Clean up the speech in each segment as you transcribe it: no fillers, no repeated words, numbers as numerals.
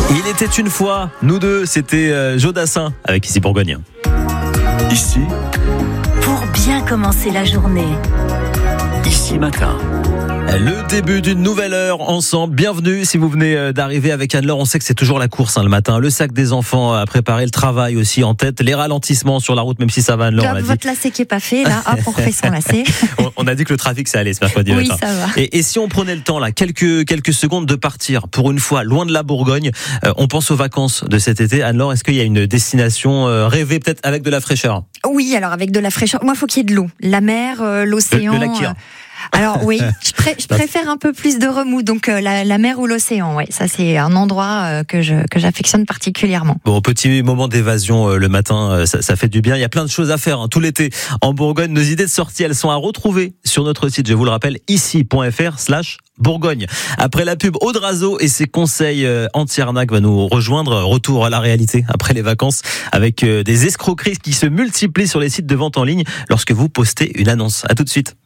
Il était une fois, nous deux, c'était Jodassin avec Ici Bourgogne. Ici, pour bien commencer la journée. Ici Matin. Le début d'une nouvelle heure ensemble. Bienvenue si vous venez d'arriver avec Anne-Laure. On sait que c'est toujours la course le matin. Le sac des enfants à préparer, le travail aussi en tête, les ralentissements sur la route, même si ça va, Anne-Laure. Votre lacet qui est pas fait, là, hop, on refait son lacet. On a dit que le trafic ça allait ce mercredi oui, matin. ça va. Et si on prenait le temps là, quelques secondes de partir pour une fois loin de la Bourgogne, on pense aux vacances de cet été. Anne-Laure, est-ce qu'il y a une destination rêvée peut-être avec de la fraîcheur? Oui, alors avec de la fraîcheur. Moi, il faut qu'il y ait de l'eau, la mer, l'océan. Le lac. Alors oui, je préfère un peu plus de remous, donc la mer ou l'océan. Ouais, ça c'est un endroit que j'affectionne particulièrement. Bon, petit moment d'évasion le matin, ça fait du bien. Il y a plein de choses à faire tout l'été en Bourgogne. Nos idées de sortie, elles sont à retrouver sur notre site. Je vous le rappelle, ici.fr/Bourgogne. Après la pub, Audrazo et ses conseils anti-arnaque va nous rejoindre. Retour à la réalité après les vacances avec des escroqueries qui se multiplient sur les sites de vente en ligne lorsque vous postez une annonce. À tout de suite.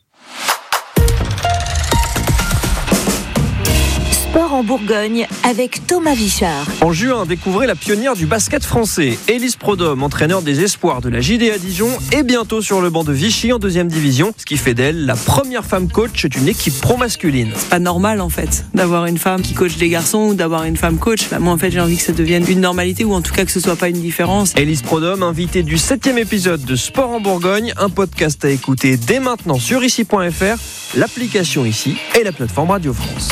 Sport en Bourgogne avec Thomas Vichard. En juin, découvrez la pionnière du basket français, Élise Prodhomme, entraîneur des espoirs de la JDA Dijon, et bientôt sur le banc de Vichy en 2e division, ce qui fait d'elle la première femme coach d'une équipe pro masculine. C'est pas normal en fait d'avoir une femme qui coach des garçons ou d'avoir une femme coach. Moi en fait j'ai envie que ça devienne une normalité ou en tout cas que ce soit pas une différence. Élise Prodhomme, invitée du 7e épisode de Sport en Bourgogne, un podcast à écouter dès maintenant sur ici.fr, l'application Ici et la plateforme Radio France.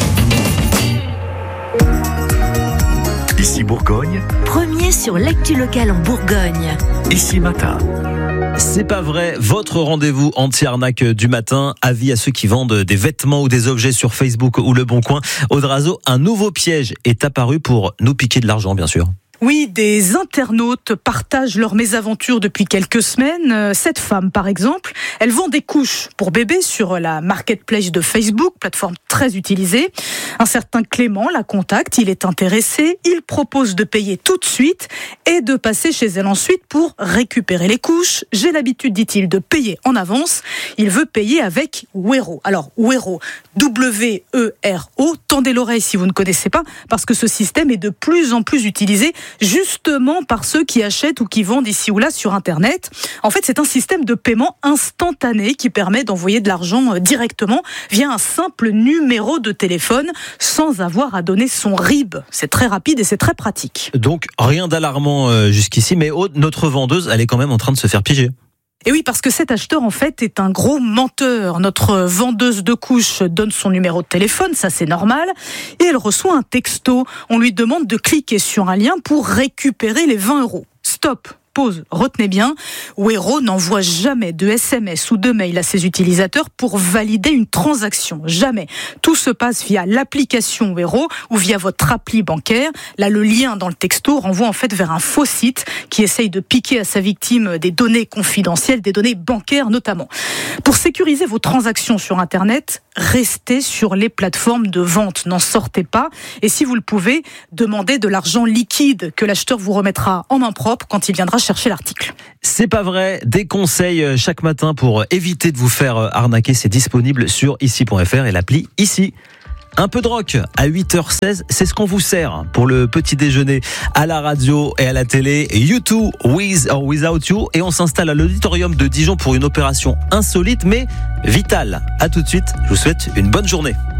Ici Bourgogne. Premier sur l'actu locale en Bourgogne. Ici Matin. C'est pas vrai, votre rendez-vous anti-arnaque du matin. Avis à ceux qui vendent des vêtements ou des objets sur Facebook ou Le Bon Coin. Audrazo, un nouveau piège est apparu pour nous piquer de l'argent, bien sûr. Oui, des internautes partagent leurs mésaventures depuis quelques semaines. Cette femme, par exemple, elle vend des couches pour bébés sur la marketplace de Facebook, plateforme très utilisée. Un certain Clément la contacte, il est intéressé, il propose de payer tout de suite et de passer chez elle ensuite pour récupérer les couches. J'ai l'habitude, dit-il, de payer en avance. Il veut payer avec Wero. Alors, Wero, W-E-R-O, tendez l'oreille si vous ne connaissez pas, parce que ce système est de plus en plus utilisé justement par ceux qui achètent ou qui vendent ici ou là sur Internet. En fait, c'est un système de paiement instantané qui permet d'envoyer de l'argent directement via un simple numéro de téléphone sans avoir à donner son RIB. C'est très rapide et c'est très pratique. Donc, rien d'alarmant jusqu'ici, mais Aude, notre vendeuse, elle est quand même en train de se faire piéger. Et oui, parce que cet acheteur, en fait, est un gros menteur. Notre vendeuse de couches donne son numéro de téléphone, ça c'est normal, et elle reçoit un texto. On lui demande de cliquer sur un lien pour récupérer les 20 €. Stop. Pause, retenez bien, Wero n'envoie jamais de SMS ou de mail à ses utilisateurs pour valider une transaction. Jamais. Tout se passe via l'application Wero ou via votre appli bancaire. Là, le lien dans le texto renvoie en fait vers un faux site qui essaye de piquer à sa victime des données confidentielles, des données bancaires notamment. Pour sécuriser vos transactions sur Internet, restez sur les plateformes de vente. N'en sortez pas. Et si vous le pouvez, demandez de l'argent liquide que l'acheteur vous remettra en main propre quand il viendra chercher l'article. C'est pas vrai, des conseils chaque matin pour éviter de vous faire arnaquer, c'est disponible sur ici.fr et l'appli Ici. Un peu de rock à 8h16, c'est ce qu'on vous sert pour le petit déjeuner à la radio et à la télé. U2, With or Without You, et on s'installe à l'auditorium de Dijon pour une opération insolite mais vitale. À tout de suite, je vous souhaite une bonne journée.